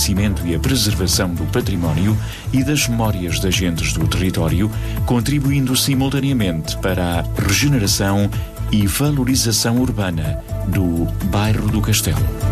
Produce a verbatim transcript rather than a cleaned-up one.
e a preservação do património e das memórias de agentes do território, contribuindo simultaneamente para a regeneração e valorização urbana do bairro do Castelo.